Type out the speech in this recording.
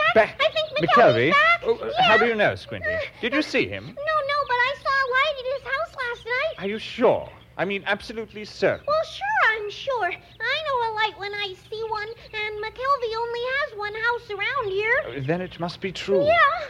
Back. I think McKelvey's back. Oh, Yeah. How do you know, Squinty? Did you see him? No, but I saw a light at his house last night. Are you sure? I mean, absolutely certain. Well, sure, I'm sure. I know a light when I see one, and McKelvey only has one house around here. Then it must be true. Yeah.